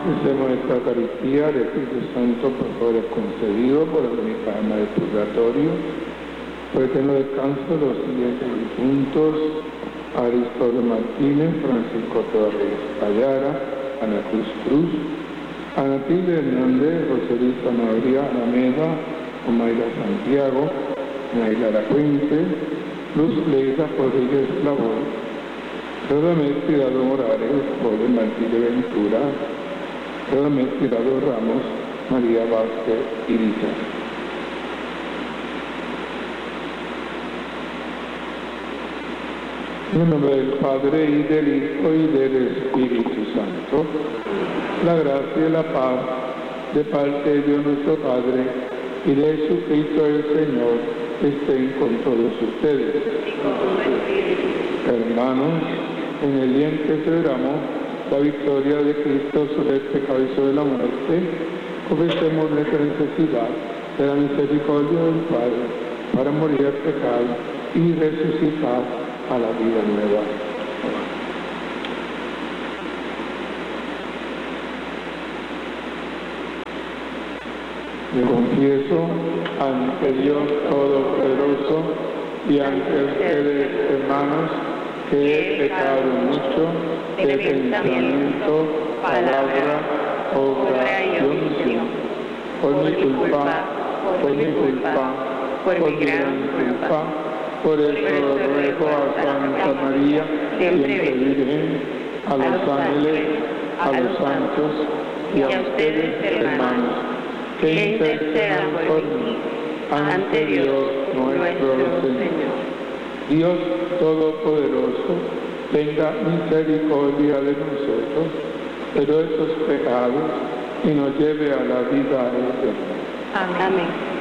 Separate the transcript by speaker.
Speaker 1: Ofrecemos esta Eucaristía al Espíritu Santo por favores concedido por la única alma del purgatorio, por el eterno descanso de los siguientes difuntos: Aristóteles Martínez, Francisco Torres Ayala, Ana Cruz, Ana Tilde Hernández, Roselita María Alameda, Omaira Santiago, Naila Lacuente, Luz Leida Rodríguez Labor, Radamés Tirado Morales, Jorge Martínez Ventura, Radamés Tirado Ramos, María Vázquez Iriza. En el nombre del Padre, y del Hijo, y del Espíritu Santo, la gracia y la paz de parte de Dios nuestro Padre y de Jesucristo el Señor estén con todos ustedes. Hermanos, en el día en que celebramos la victoria de Cristo sobre el pecado y sobre la muerte, confesemos nuestra necesidad de la misericordia del Padre para morir al pecado y resucitar a la vida nueva. Yo confieso ante Dios Todopoderoso y ante ustedes, hermanos, que he pecado mucho de pensamiento, palabra, obra y omisión, por mi culpa, por mi gran culpa. Por eso ruego a Santa María, siempre Virgen, a los ángeles, a los santos y a ustedes, hermanos, que intercedan por mí ante Dios nuestro Señor. Dios Todopoderoso, tenga misericordia de nosotros, de nuestros pecados, y nos lleve a la vida eterna.
Speaker 2: Amén.